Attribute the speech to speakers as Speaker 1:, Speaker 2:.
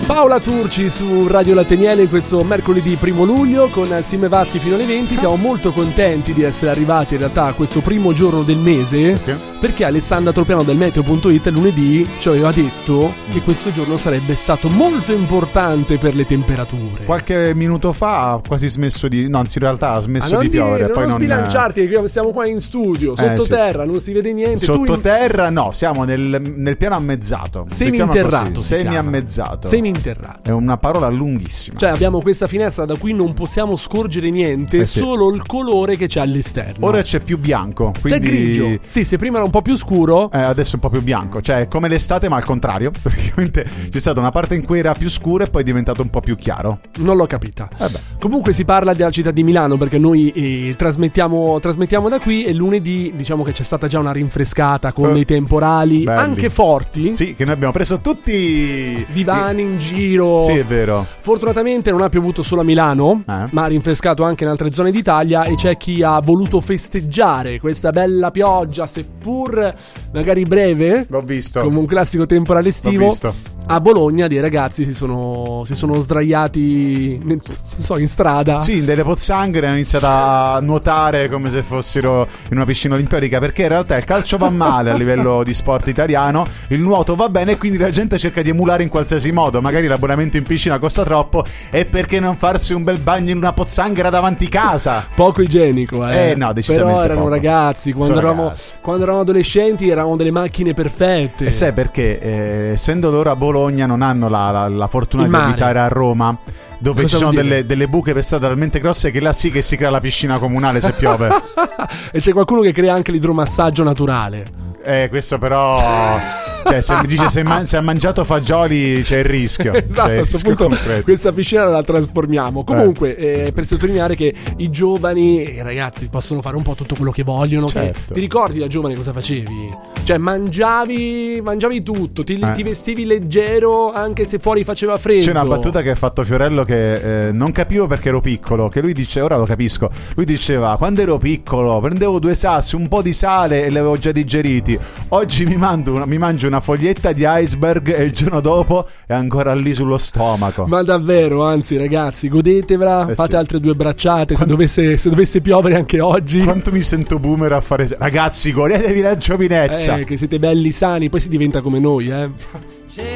Speaker 1: Paola Turci su Radio Lateniele in questo mercoledì 1 luglio con Sim e Vaschi fino alle 20. Siamo molto contenti di essere arrivati in realtà a questo primo giorno del mese, perché Alessandra Tropiano del Meteo.it lunedì ci aveva detto che questo giorno sarebbe stato molto importante per le temperature.
Speaker 2: Qualche minuto fa ha quasi smesso di... No, anzi in realtà ha smesso di piovere.
Speaker 1: Non sbilanciarti, stiamo qua in studio, sottoterra, sì. Non si vede niente.
Speaker 2: Sottoterra no, siamo nel piano ammezzato.
Speaker 1: Semi-interrato.
Speaker 2: Semi-ammezzato.
Speaker 1: Semi-interrato.
Speaker 2: È una parola lunghissima.
Speaker 1: Cioè abbiamo questa finestra da cui non possiamo scorgere niente,
Speaker 2: sì.
Speaker 1: Solo il colore che c'è all'esterno.
Speaker 2: Ora c'è più bianco, quindi...
Speaker 1: C'è grigio. Sì, se prima era un po' più scuro,
Speaker 2: adesso è un po' più bianco. Cioè come l'estate ma al contrario. Praticamente c'è stata una parte in cui era più scuro e poi è diventato un po' più chiaro.
Speaker 1: Non l'ho capita. Comunque si parla della città di Milano perché noi trasmettiamo da qui e lunedì diciamo che c'è stata già una rinfrescata con dei temporali belli. Anche forti.
Speaker 2: Sì, che noi abbiamo preso tutti
Speaker 1: divani in giro.
Speaker 2: Sì, è vero.
Speaker 1: Fortunatamente non ha piovuto solo a Milano, ma ha rinfrescato anche in altre zone d'Italia e c'è chi ha voluto festeggiare questa bella pioggia, seppur magari breve.
Speaker 2: L'ho visto.
Speaker 1: Come un classico temporale estivo.
Speaker 2: L'ho visto.
Speaker 1: A Bologna dei ragazzi si sono sdraiati in strada.
Speaker 2: Sì, delle pozzanghere hanno iniziato a nuotare come se fossero in una piscina olimpica, perché in realtà il calcio va male a livello di sport italiano, il nuoto va bene e quindi la gente cerca di emulare in qualsiasi modo. Magari l'abbonamento in piscina costa troppo e perché non farsi un bel bagno in una pozzanghera davanti casa?
Speaker 1: Poco igienico,
Speaker 2: no, decisamente.
Speaker 1: Però erano
Speaker 2: poco.
Speaker 1: Ragazzi, quando eravamo adolescenti eravamo delle macchine perfette.
Speaker 2: E sai perché? Essendo loro a Bologna non hanno la fortuna di abitare a Roma, dove ci sono delle buche per strada talmente grosse che là sì che si crea la piscina comunale se piove.
Speaker 1: E c'è qualcuno che crea anche l'idromassaggio naturale.
Speaker 2: Questo però... Cioè se mi dice se ha mangiato fagioli c'è il rischio.
Speaker 1: Esatto,
Speaker 2: a
Speaker 1: questo punto questa piscina la trasformiamo. Comunque per sottolineare che i giovani ragazzi possono fare un po' tutto quello che vogliono.
Speaker 2: Certo.
Speaker 1: Ti ricordi da giovane cosa facevi? Cioè mangiavi tutto, ti vestivi leggero anche se fuori faceva freddo.
Speaker 2: C'è una battuta che ha fatto Fiorello che non capivo perché ero piccolo, che lui dice, ora lo capisco, lui diceva: quando ero piccolo prendevo 2 sassi, un po' di sale e li avevo già digeriti. Oggi mi mangio una foglietta di iceberg e il giorno dopo è ancora lì sullo stomaco.
Speaker 1: Ma davvero, anzi ragazzi, godetevela, fate altre 2 bracciate se dovesse piovere anche oggi.
Speaker 2: Quanto mi sento boomer a fare... Ragazzi, godetevi la giovinezza.
Speaker 1: Che siete belli sani, poi si diventa come noi,